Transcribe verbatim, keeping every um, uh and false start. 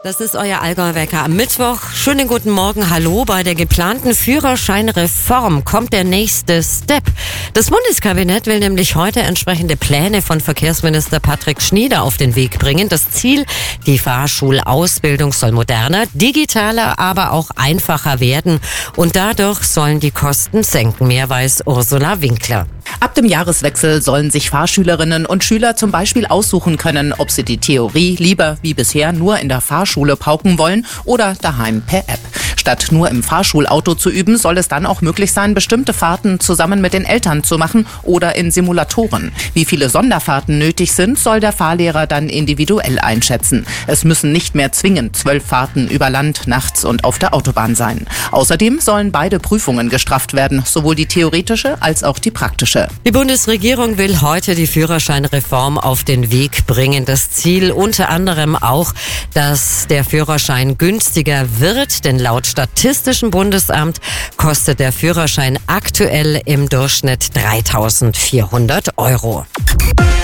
Das ist euer Allgäu-Wecker am Mittwoch. Schönen guten Morgen, hallo. Bei der geplanten Führerscheinreform kommt der nächste Step. Das Bundeskabinett will nämlich heute entsprechende Pläne von Verkehrsminister Patrick Schnieder auf den Weg bringen. Das Ziel, die Fahrschulausbildung soll moderner, digitaler, aber auch einfacher werden. Und dadurch sollen die Kosten senken. Mehr weiß Ursula Winkler. Ab dem Jahreswechsel sollen sich Fahrschülerinnen und Schüler zum Beispiel aussuchen können, ob sie die Theorie lieber wie bisher nur in der Fahrschule pauken wollen oder daheim per App. Statt nur im Fahrschulauto zu üben, soll es dann auch möglich sein, bestimmte Fahrten zusammen mit den Eltern zu machen oder in Simulatoren. Wie viele Sonderfahrten nötig sind, soll der Fahrlehrer dann individuell einschätzen. Es müssen nicht mehr zwingend zwölf Fahrten über Land, nachts und auf der Autobahn sein. Außerdem sollen beide Prüfungen gestrafft werden, sowohl die theoretische als auch die praktische. Die Bundesregierung will heute die Führerscheinreform auf den Weg bringen. Das Ziel unter anderem auch, dass der Führerschein günstiger wird, denn laut Statistischem Bundesamt kostet der Führerschein aktuell im Durchschnitt dreitausendvierhundert Euro.